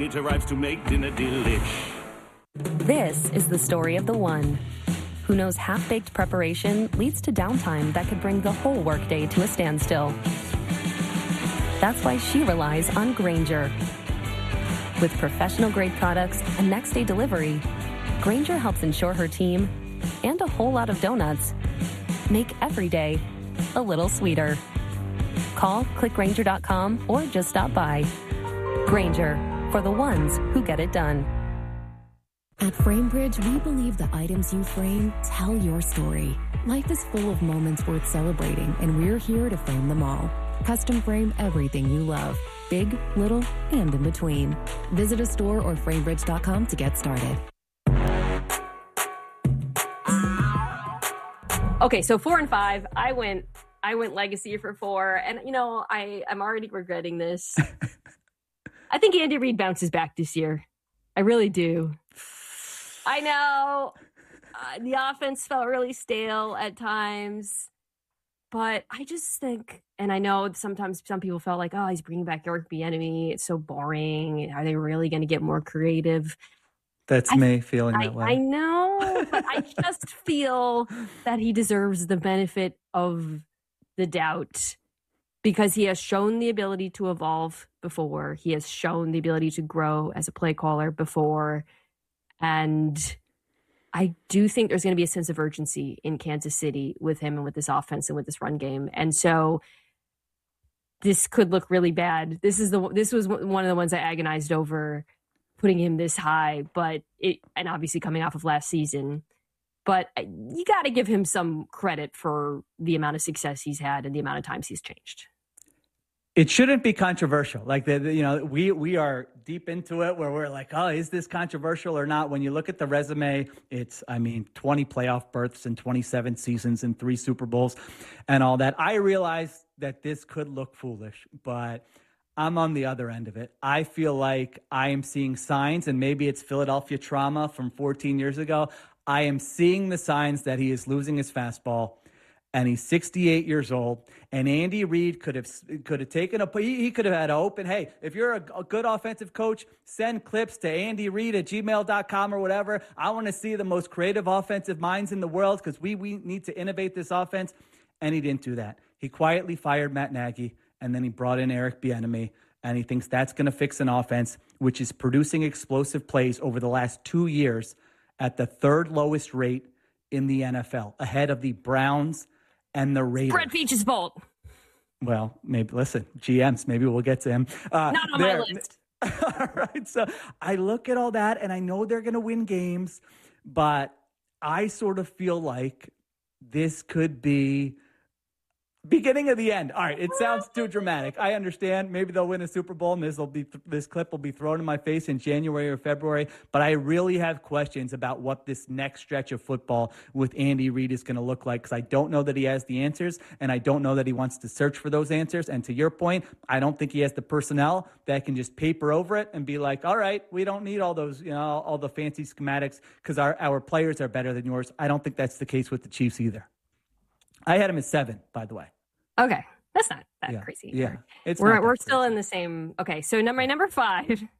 meat arrives to make dinner delish. This is the story of the one who knows half-baked preparation leads to downtime that could bring the whole workday to a standstill. That's why she relies on Grainger. With professional-grade products and next-day delivery, Grainger helps ensure her team, and a whole lot of donuts, make every day a little sweeter. Call, click Grainger.com, or just stop by. Grainger, for the ones who get it done. At FrameBridge, we believe the items you frame tell your story. Life is full of moments worth celebrating, and we're here to frame them all. Custom frame everything you love, big, little, and in between. Visit a store or framebridge.com to get started. Okay, so 4 and 5. I went legacy for 4, and I'm already regretting this. I think Andy Reid bounces back this year. I really do. I know the offense felt really stale at times, but I just think, and I know sometimes some people felt like, oh, he's bringing back Eric Bieniemy. It's so boring. Are they really going to get more creative? That's me feeling that way. I know, but I just feel that he deserves the benefit of the doubt because he has shown the ability to evolve before. He has shown the ability to grow as a play caller before. And I do think there's going to be a sense of urgency in Kansas City with him and with this offense and with this run game. And so this could look really bad. This was one of the ones I agonized over putting him this high, and obviously coming off of last season. But you got to give him some credit for the amount of success he's had and the amount of times he's changed. It shouldn't be controversial. Like we are deep into it where we're like, oh, is this controversial or not? When you look at the resume, it's 20 playoff berths and 27 seasons and 3 Super Bowls and all that. I realize that this could look foolish, but I'm on the other end of it. I feel like I am seeing signs, and maybe it's Philadelphia trauma from 14 years ago. I am seeing the signs that he is losing his fastball. And he's 68 years old. And Andy Reid could have taken he could have had an open, hey, if you're a good offensive coach, send clips to andyreid@gmail.com or whatever. I want to see the most creative offensive minds in the world because we need to innovate this offense. And he didn't do that. He quietly fired Matt Nagy, and then he brought in Eric Bieniemy, and he thinks that's going to fix an offense which is producing explosive plays over the last 2 years at the 3rd lowest rate in the NFL, ahead of the Browns and the Raiders. Brett Veach's fault. Well, maybe, listen, GMs, maybe we'll get to him. Not on my list. All right, so I look at all that, and I know they're going to win games, but I sort of feel like this could be beginning of the end. All right, it sounds too dramatic. I understand. Maybe they'll win a Super Bowl, and this clip will be thrown in my face in January or February. But I really have questions about what this next stretch of football with Andy Reid is going to look like, because I don't know that he has the answers, and I don't know that he wants to search for those answers. And to your point, I don't think he has the personnel that can just paper over it and be like, all right, we don't need all those, all the fancy schematics because our players are better than yours. I don't think that's the case with the Chiefs either. I had him at 7, by the way. Okay. That's not that crazy. Yeah. We're still in the same. Okay. So my number 5